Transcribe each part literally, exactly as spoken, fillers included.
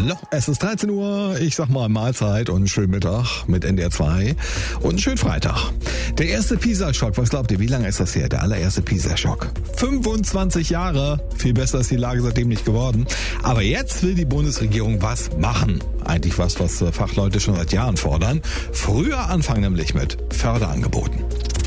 Hallo, es ist dreizehn Uhr. Ich sag mal Mahlzeit und schönen Mittag mit N D R zwei und schönen Freitag. Der erste Pisa-Schock, was glaubt ihr, wie lange ist das her? Der allererste Pisa-Schock. fünfundzwanzig Jahre. Viel besser ist die Lage seitdem nicht geworden. Aber jetzt will die Bundesregierung was machen. Eigentlich was, was Fachleute schon seit Jahren fordern. Früher anfangen nämlich mit Förderangeboten.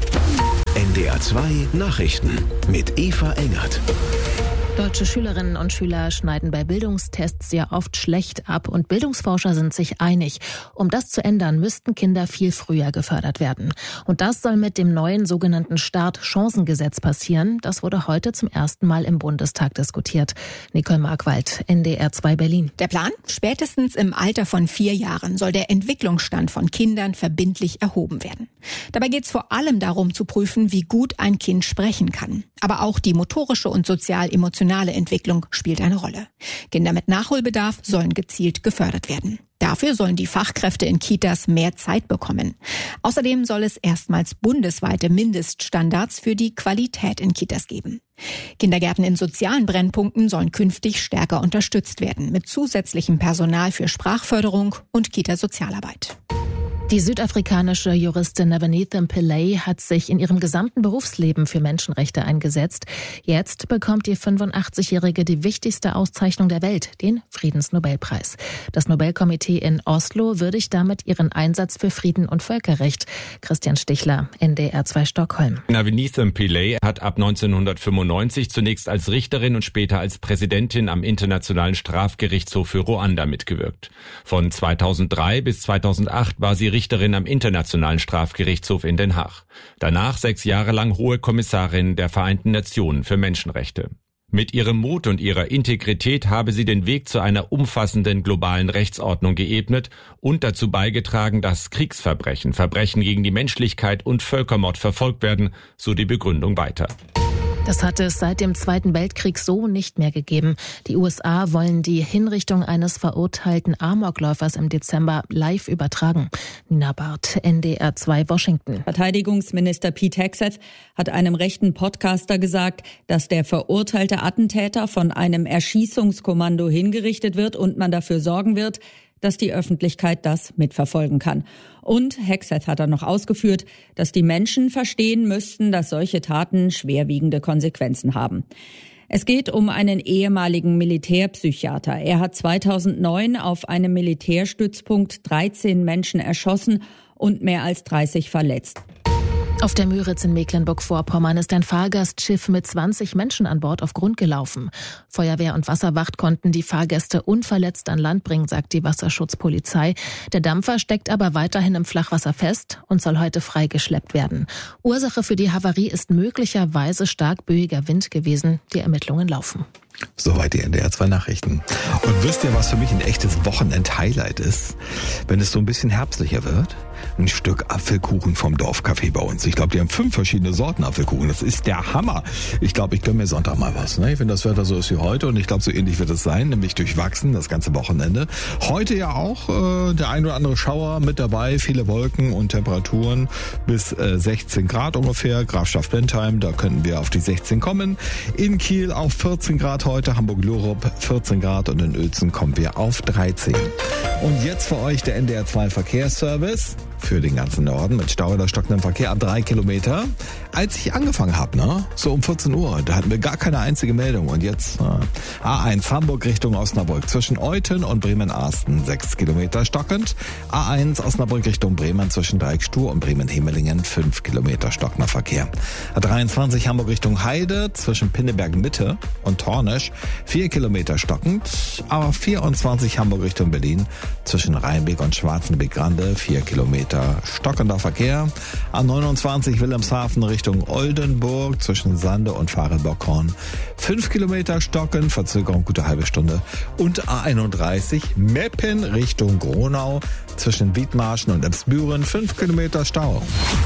N D R zwei Nachrichten mit Eva Engert. Deutsche Schülerinnen und Schüler schneiden bei Bildungstests sehr oft schlecht ab und Bildungsforscher sind sich einig. Um das zu ändern, müssten Kinder viel früher gefördert werden. Und das soll mit dem neuen sogenannten Start-Chancengesetz passieren. Das wurde heute zum ersten Mal im Bundestag diskutiert. Nicole Markwald, N D R zwei Berlin. Der Plan? Spätestens im Alter von vier Jahren soll der Entwicklungsstand von Kindern verbindlich erhoben werden. Dabei geht es vor allem darum zu prüfen, wie gut ein Kind sprechen kann. Aber auch die motorische und sozial-emotionale Entwicklung spielt eine Rolle. Kinder mit Nachholbedarf sollen gezielt gefördert werden. Dafür sollen die Fachkräfte in Kitas mehr Zeit bekommen. Außerdem soll es erstmals bundesweite Mindeststandards für die Qualität in Kitas geben. Kindergärten in sozialen Brennpunkten sollen künftig stärker unterstützt werden, mit zusätzlichem Personal für Sprachförderung und Kita-Sozialarbeit. Die südafrikanische Juristin Navenethem Pillay hat sich in ihrem gesamten Berufsleben für Menschenrechte eingesetzt. Jetzt bekommt die fünfundachtzigjährige die wichtigste Auszeichnung der Welt, den Friedensnobelpreis. Das Nobelkomitee in Oslo würdigt damit ihren Einsatz für Frieden und Völkerrecht. Christian Stichler, N D R zwei Stockholm. Navenethem Pillay hat ab neunzehnhundertfünfundneunzig zunächst als Richterin und später als Präsidentin am Internationalen Strafgerichtshof für Ruanda mitgewirkt. Von zweitausenddrei bis zweitausendacht war sie Richterin am Internationalen Strafgerichtshof in Den Haag. Danach sechs Jahre lang Hohe Kommissarin der Vereinten Nationen für Menschenrechte. Mit ihrem Mut und ihrer Integrität habe sie den Weg zu einer umfassenden globalen Rechtsordnung geebnet und dazu beigetragen, dass Kriegsverbrechen, Verbrechen gegen die Menschlichkeit und Völkermord verfolgt werden, so die Begründung weiter. Das hat es seit dem Zweiten Weltkrieg so nicht mehr gegeben. Die U S A wollen die Hinrichtung eines verurteilten Amokläufers im Dezember live übertragen. Nina Barth, N D R zwei Washington. Verteidigungsminister Pete Hegseth hat einem rechten Podcaster gesagt, dass der verurteilte Attentäter von einem Erschießungskommando hingerichtet wird und man dafür sorgen wird, dass die Öffentlichkeit das mitverfolgen kann. Und Hegseth hat dann noch ausgeführt, dass die Menschen verstehen müssten, dass solche Taten schwerwiegende Konsequenzen haben. Es geht um einen ehemaligen Militärpsychiater. Er hat zweitausendneun auf einem Militärstützpunkt dreizehn Menschen erschossen und mehr als dreißig verletzt. Auf der Müritz in Mecklenburg-Vorpommern ist ein Fahrgastschiff mit zwanzig Menschen an Bord auf Grund gelaufen. Feuerwehr und Wasserwacht konnten die Fahrgäste unverletzt an Land bringen, sagt die Wasserschutzpolizei. Der Dampfer steckt aber weiterhin im Flachwasser fest und soll heute freigeschleppt werden. Ursache für die Havarie ist möglicherweise stark böiger Wind gewesen. Die Ermittlungen laufen. Soweit die N D R zwei Nachrichten. Und wisst ihr, was für mich ein echtes Wochenend-Highlight ist? Wenn es so ein bisschen herbstlicher wird, ein Stück Apfelkuchen vom Dorfcafé bei uns. Ich glaube, die haben fünf verschiedene Sorten Apfelkuchen. Das ist der Hammer. Ich glaube, ich gönne mir Sonntag mal was. Ne? Wenn das Wetter so ist wie heute, und ich glaube, so ähnlich wird es sein, nämlich durchwachsen das ganze Wochenende. Heute ja auch äh, der ein oder andere Schauer mit dabei, viele Wolken und Temperaturen bis äh, sechzehn Grad ungefähr. Grafschaft Bentheim, da könnten wir auf die sechzehn kommen. In Kiel auf vierzehn Grad heute, Hamburg-Lurup vierzehn Grad und in Uelzen kommen wir auf dreizehn. Und jetzt für euch der N D R zwei Verkehrsservice für den ganzen Norden mit Stau oder stockendem Verkehr ab drei Kilometer. Als ich angefangen habe, ne, so um vierzehn Uhr, da hatten wir gar keine einzige Meldung. Und jetzt äh, A eins Hamburg Richtung Osnabrück zwischen Euthen und Bremen-Arsten sechs Kilometer stockend. A eins Osnabrück Richtung Bremen zwischen Dreieck-Stur und Bremen-Hemelingen fünf Kilometer stockender Verkehr. A dreiundzwanzig Hamburg Richtung Heide zwischen Pinneberg-Mitte und Tornisch vier Kilometer stockend. A vierundzwanzig Hamburg Richtung Berlin zwischen Rheinbeck und Schwarzenbeck-Grande vier Kilometer stockender Verkehr. A neunundzwanzig Wilhelmshaven Richtung Oldenburg zwischen Sande und Fahrenbockhorn fünf Kilometer stocken, Verzögerung gute halbe Stunde. Und A einunddreißig Meppen Richtung Gronau zwischen Wiedmarschen und Emsbüren fünf Kilometer Stau.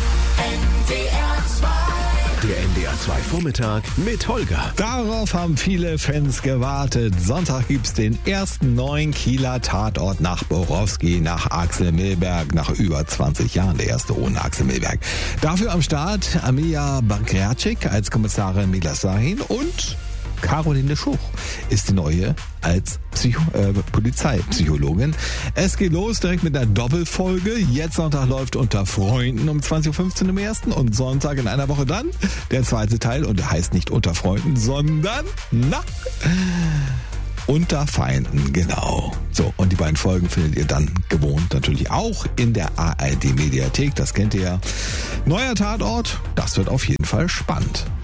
Der N D R zwei Vormittag mit Holger. Darauf haben viele Fans gewartet. Sonntag gibt's den ersten neuen Kieler Tatort nach Borowski, nach Axel Milberg, nach über zwanzig Jahren, der erste ohne Axel Milberg. Dafür am Start Amilia Bagracic als Kommissarin Mila Sahin und Caroline Schuch ist die neue als Psycho- äh, Polizeipsychologin. Es geht los direkt mit einer Doppelfolge. Jetzt Sonntag läuft Unter Freunden um zwanzig Uhr fünfzehn im ersten und Sonntag in einer Woche dann der zweite Teil. Und der heißt nicht Unter Freunden, sondern na, Unter Feinden, genau. So, und die beiden Folgen findet ihr dann gewohnt natürlich auch in der A R D Mediathek. Das kennt ihr ja. Neuer Tatort, das wird auf jeden Fall spannend.